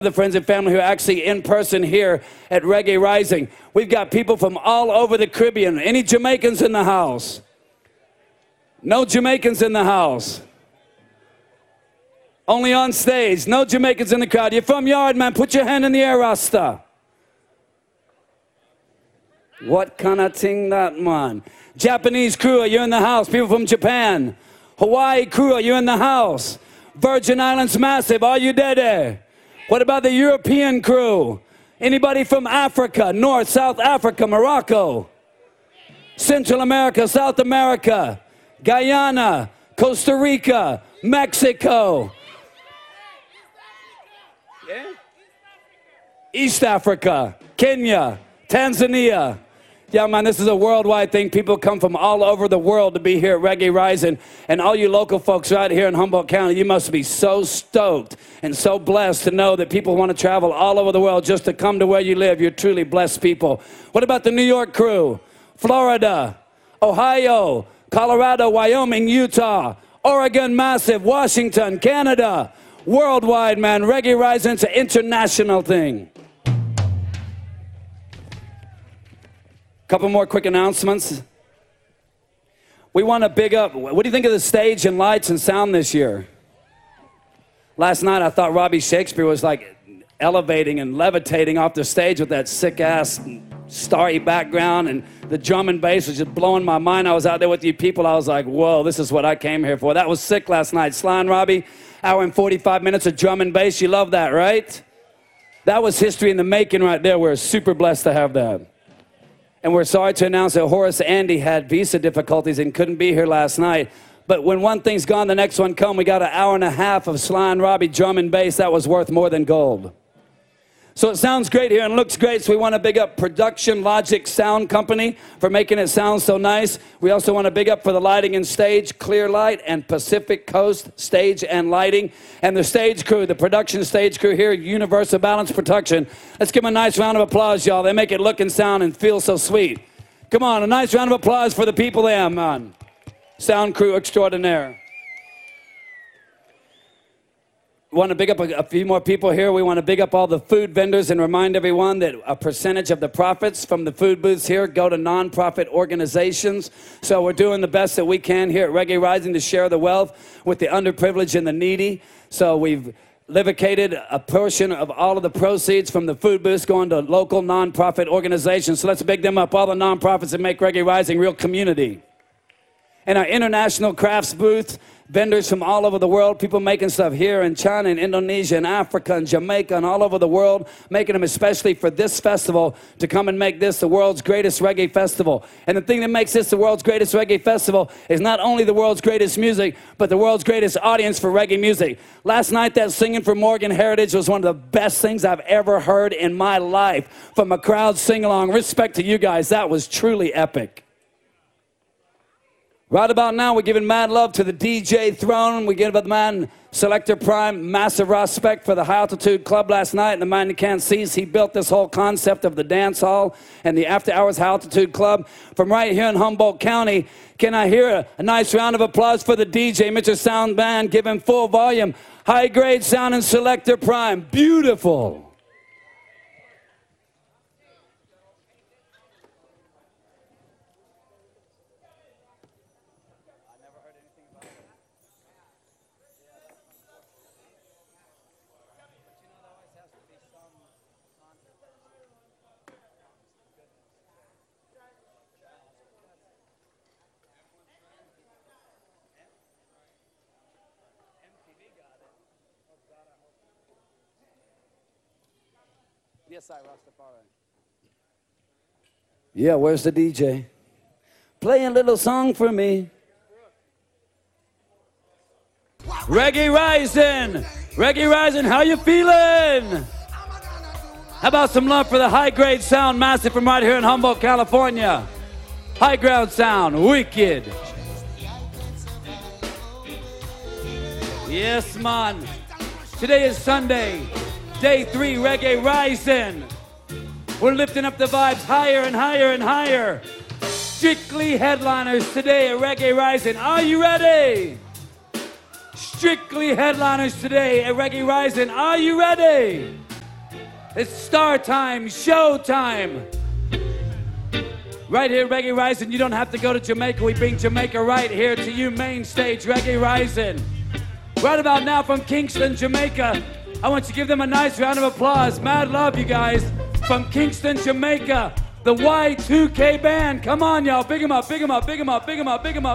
The friends and family who are actually in person here at Reggae Rising. We've got people from all over the Caribbean. Any Jamaicans in the house? No Jamaicans in the house. Only on stage. No Jamaicans in the crowd. You're from Yard, man. Put your hand in the air, Rasta. What kind of thing that, man? Japanese crew, are you in the house? People from Japan. Hawaii crew, are you in the house? Virgin Islands Massive, are you there? What about the European crew? Anybody from Africa, North, South Africa, Morocco, Central America, South America, Guyana, Costa Rica, Mexico, East Africa, Kenya, Tanzania. Yeah, man, this is a worldwide thing. People come from all over the world to be here at Reggae Rising. And all you local folks right here in Humboldt County, you must be so stoked and so blessed to know that people want to travel all over the world just to come to where you live. You're truly blessed people. What about the New York crew? Florida, Ohio, Colorado, Wyoming, Utah, Oregon, Massive, Washington, Canada. Worldwide, man. Reggae Rising's an international thing. Couple more quick announcements. We want to big up, what do you think of the stage and lights and sound this year? Last night I thought Robbie Shakespeare was like elevating and levitating off the stage with that sick ass starry background, and the drum and bass was just blowing my mind. I was out there with you people, I was like, whoa, this is what I came here for. That was sick last night. Sly and Robbie, hour and 45 minutes of drum and bass. You love that, right? That was history in the making right there. We're super blessed to have that. And we're sorry to announce that Horace Andy had visa difficulties and couldn't be here last night. But when one thing's gone, the next one come. We got an hour and a half of Sly and Robbie drum and bass. That was worth more than gold. So it sounds great here and looks great, so we want to big up Production Logic Sound Company for making it sound so nice. We also want to big up for the lighting and stage, Clear Light and Pacific Coast Stage and Lighting. And the stage crew, the production stage crew here, Universal Balance Production. Let's give them a nice round of applause, y'all. They make it look and sound and feel so sweet. Come on, a nice round of applause for the people there, man. Sound crew extraordinaire. We want to big up a few more people here. We want to big up all the food vendors and remind everyone that a percentage of the profits from the food booths here go to nonprofit organizations. So we're doing the best that we can here at Reggae Rising to share the wealth with the underprivileged and the needy. So we've levicated a portion of all of the proceeds from the food booths going to local nonprofit organizations. So let's big them up, all the nonprofits that make Reggae Rising real community. And our international crafts booth, vendors from all over the world, people making stuff here in China and Indonesia and Africa and Jamaica and all over the world, making them especially for this festival to come and make this the world's greatest reggae festival. And the thing that makes this the world's greatest reggae festival is not only the world's greatest music, but the world's greatest audience for reggae music. Last night, that singing for Morgan Heritage was one of the best things I've ever heard in my life from a crowd sing-along. Respect to you guys. That was truly epic. Right about now, we're giving mad love to the DJ Throne. We give the man Selector Prime massive respect for the High Altitude Club last night. And the man you can't see, he built this whole concept of the dance hall and the After Hours High Altitude Club from right here in Humboldt County. Can I hear a nice round of applause for the DJ, Mr. Sound Band? Give him full volume. High grade sound and Selector Prime. Beautiful. Yes, I Rastafari. Yeah, where's the DJ? Play a little song for me. Reggae Rising! Reggae Rising, how you feeling? How about some love for the High Grade Sound Massive from right here in Humboldt, California? High Ground Sound, wicked. Yes, man. Today is Sunday. Day 3, Reggae Rising. We're lifting up the vibes higher and higher and higher. Strictly headliners today at Reggae Rising. Are you ready? Strictly headliners today at Reggae Rising. Are you ready? It's star time, show time. Right here, Reggae Rising. You don't have to go to Jamaica. We bring Jamaica right here to you, main stage, Reggae Rising. Right about now from Kingston, Jamaica. I want you to give them a nice round of applause. Mad love, you guys. From Kingston, Jamaica, the Y2K band. Come on, y'all. Big 'em up, big 'em up, big 'em up, big 'em up, big 'em up.